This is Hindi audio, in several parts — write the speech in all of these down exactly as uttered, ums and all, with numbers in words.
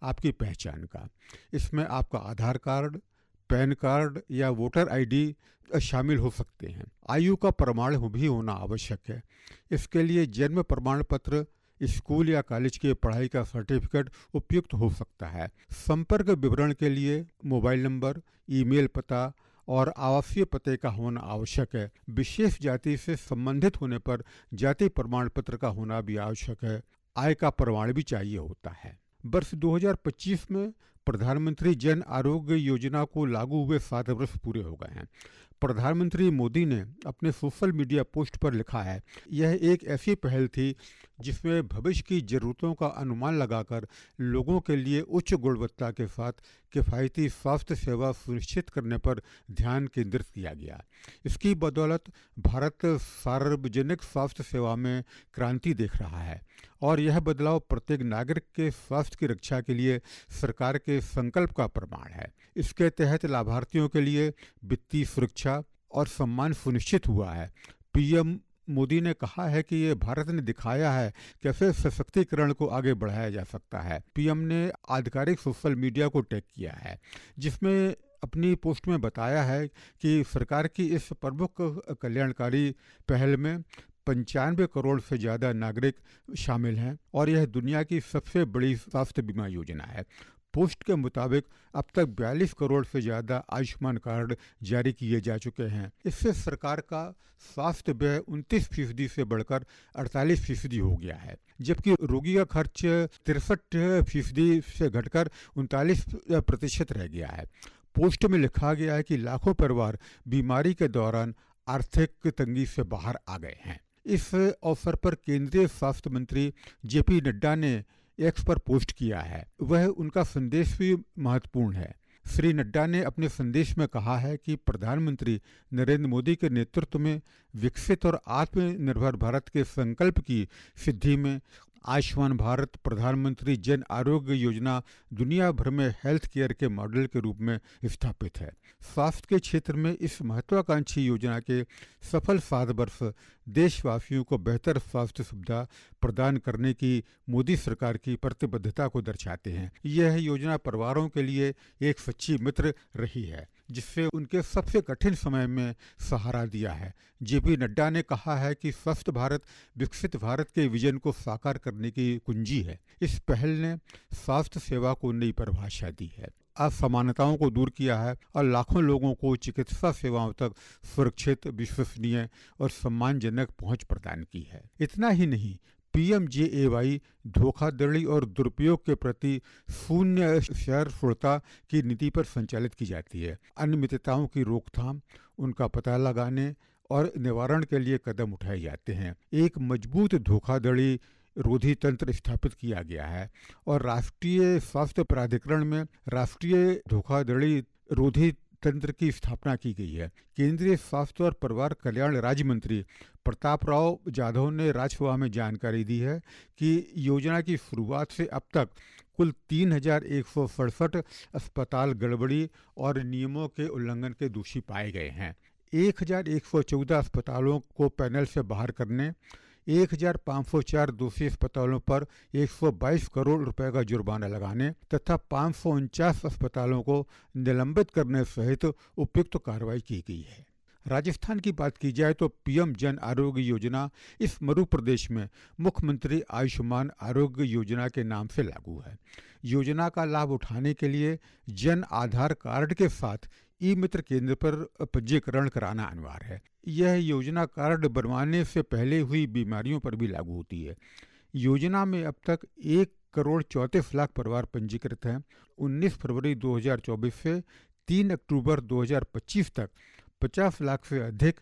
आपकी पहचान का। इसमें आपका आधार कार्ड, पैन कार्ड या वोटर आईडी शामिल हो सकते हैं। आयु का प्रमाण भी होना आवश्यक है। इसके लिए जन्म प्रमाण पत्र, स्कूल या कॉलेज की पढ़ाई का सर्टिफिकेट उपयुक्त हो सकता है। संपर्क विवरण के लिए मोबाइल नंबर, ईमेल पता और आवासीय पते का होना आवश्यक है। विशेष जाति से संबंधित होने पर जाति प्रमाण पत्र का होना भी आवश्यक है। आय का प्रमाण भी चाहिए होता है। वर्ष दो हज़ार पच्चीस में प्रधानमंत्री जन आरोग्य योजना को लागू हुए सात वर्ष पूरे हो गए हैं। प्रधानमंत्री मोदी ने अपने सोशल मीडिया पोस्ट पर लिखा है, यह एक ऐसी पहल थी जिसमें भविष्य की ज़रूरतों का अनुमान लगाकर लोगों के लिए उच्च गुणवत्ता के साथ किफ़ायती स्वास्थ्य सेवा सुनिश्चित करने पर ध्यान केंद्रित किया गया। इसकी बदौलत भारत सार्वजनिक स्वास्थ्य सेवा में क्रांति देख रहा है और यह बदलाव प्रत्येक नागरिक के स्वास्थ्य की रक्षा के लिए सरकार के संकल्प का प्रमाण है। इसके तहत लाभार्थियों के लिए वित्तीय सुरक्षा और सम्मान सुनिश्चित हुआ है। पीएम मोदी ने कहा है कि ये भारत ने दिखाया है कैसे सशक्तिकरण को आगे बढ़ाया जा सकता है। पीएम ने आधिकारिक सोशल मीडिया को टैग किया है, जिसमें अपनी पोस्ट में बताया है कि सरकार की इस प्रमुख कल्याणकारी पहल में पंचानवे करोड़ से ज़्यादा नागरिक शामिल हैं और यह दुनिया की सबसे बड़ी स्वास्थ्य बीमा योजना है। पोस्ट के मुताबिक अब तक बयालीस करोड़ से ज़्यादा आयुष्मान कार्ड जारी किए जा चुके हैं। इससे सरकार का स्वास्थ्य व्यय उनतीस फीसदी से बढ़कर अड़तालीस फीसदी हो गया है, जबकि रोगी का खर्च तिरसठ फीसदी से घटकर उनतालीस प्रतिशत रह गया है। पोस्ट में लिखा गया है कि लाखों परिवार बीमारी के दौरान आर्थिक तंगी से बाहर आ गए हैं। इस अवसर पर केंद्रीय स्वास्थ्य मंत्री जेपी नड्डा ने एक्स पर पोस्ट किया है। वह उनका संदेश भी महत्वपूर्ण है। श्री नड्डा ने अपने संदेश में कहा है कि प्रधानमंत्री नरेंद्र मोदी के नेतृत्व में विकसित और आत्मनिर्भर भारत के संकल्प की सिद्धि में आयुष्मान भारत प्रधानमंत्री जन आरोग्य योजना दुनिया भर में हेल्थ केयर के मॉडल के रूप में स्थापित है। स्वास्थ्य के क्षेत्र में इस महत्वाकांक्षी योजना के सफल सात वर्ष देशवासियों को बेहतर स्वास्थ्य सुविधा प्रदान करने की मोदी सरकार की प्रतिबद्धता को दर्शाते हैं। यह योजना परिवारों के लिए एक सच्ची मित्र रही है, जिससे उनके सबसे कठिन समय में सहारा दिया है। जेपी नड्डा ने कहा है कि स्वस्थ भारत विकसित भारत के विजन को साकार करने की कुंजी है। इस पहल ने स्वास्थ्य सेवा को नई परिभाषा दी है, असमानताओं को दूर किया है और लाखों लोगों को चिकित्सा सेवाओं तक सुरक्षित, विश्वसनीय और सम्मानजनक पहुंच प्रदान की है। इतना ही नहीं, पीएमजेएवाई धोखाधड़ी और दुरुपयोग के प्रति शून्य सहिष्णुता की नीति पर संचालित की जाती है। अनियमितताओं की रोकथाम, उनका पता लगाने और निवारण के लिए कदम उठाए जाते हैं। एक मजबूत धोखाधड़ी रोधी तंत्र स्थापित किया गया है और राष्ट्रीय स्वास्थ्य प्राधिकरण में राष्ट्रीय धोखाधड़ी रोधी तंत्र की स्थापना की गई है। केंद्रीय स्वास्थ्य और परिवार कल्याण राज्य मंत्री प्रताप राव जाधव ने राज्यसभा में जानकारी दी है कि योजना की शुरुआत से अब तक कुल तीन हजार एक सौ सड़सठ अस्पताल गड़बड़ी और नियमों के उल्लंघन के दोषी पाए गए हैं। एक हजार एक सौ चौदह अस्पतालों को पैनल से बाहर करने, एक हजार पाँच सौ चार दोषी अस्पतालों पर एक सौ बाईस करोड़ रुपए का जुर्माना लगाने तथा पाँच सौ उनचास अस्पतालों को निलंबित करने सहित उपयुक्त कार्रवाई की गई है। राजस्थान की बात की जाए तो पीएम जन आरोग्य योजना इस मध्य प्रदेश में मुख्यमंत्री आयुष्मान आरोग्य योजना के नाम से लागू है। योजना का लाभ उठाने के लिए जन आधार कार्ड के साथ ई मित्र केंद्र पर पंजीकरण कराना अनिवार्य है। यह योजना कार्ड बनवाने से पहले हुई बीमारियों पर भी लागू होती है। योजना में अब तक एक करोड़ चौंतीस लाख परिवार पंजीकृत हैं। उन्नीस फरवरी दो हज़ार चौबीस से तीन अक्टूबर दो हज़ार पच्चीस तक पचास लाख से अधिक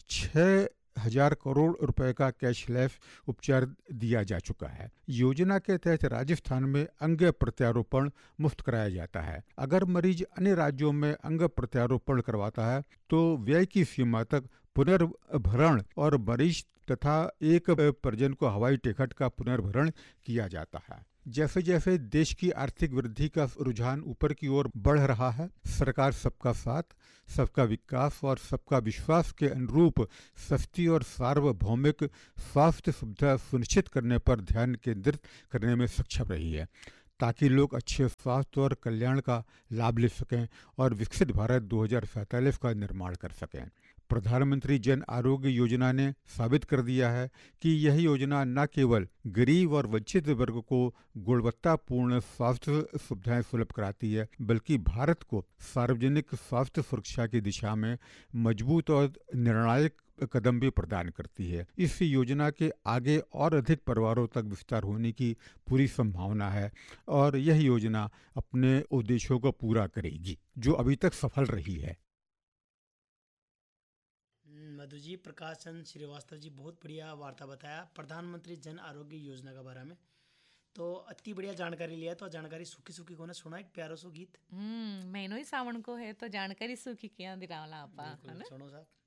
छः हजार करोड़ रुपए का कैशलेस उपचार दिया जा चुका है। योजना के तहत राजस्थान में अंग प्रत्यारोपण मुफ्त कराया जाता है। अगर मरीज अन्य राज्यों में अंग प्रत्यारोपण करवाता है तो व्यय की सीमा तक पुनर्भरण और मरीज तथा एक परिजन को हवाई टिकट का पुनर्भरण किया जाता है। जैसे जैसे देश की आर्थिक वृद्धि का रुझान ऊपर की ओर बढ़ रहा है, सरकार सबका साथ, सबका विकास और सबका विश्वास के अनुरूप सस्ती और सार्वभौमिक स्वास्थ्य सुविधा सुनिश्चित करने पर ध्यान केंद्रित करने में सक्षम रही है। ताकि लोग अच्छे स्वास्थ्य और कल्याण का लाभ ले सकें और विकसित भारत दो हज़ार सैंतालीस का निर्माण कर सकें। प्रधानमंत्री जन आरोग्य योजना ने साबित कर दिया है कि यह योजना न केवल गरीब और वंचित वर्ग को गुणवत्तापूर्ण स्वास्थ्य सुविधाएं सुलभ कराती है, बल्कि भारत को सार्वजनिक स्वास्थ्य सुरक्षा की दिशा में मजबूत और निर्णायक कदम भी प्रदान करती है। इस योजना के आगे और अधिक परिवारों तक विस्तार होने की पूरी संभावना है और यह योजना अपने उद्देश्यों को पूरा करेगी जो अभी तक सफल रही है। मधु जी, प्रकाश चंद श्रीवास्तव जी, बहुत बढ़िया वार्ता बताया प्रधानमंत्री जन आरोग्य योजना के बारे में। तो अति बढ़िया जानकारी लिया। तो जानकारी सुखी सुखी कोने सुना एक प्यारो सो गीत। हम्म महीनो ही सावन को है तो जानकारी सुखी किया दिरावला आपा, है ना? सुनो साहब।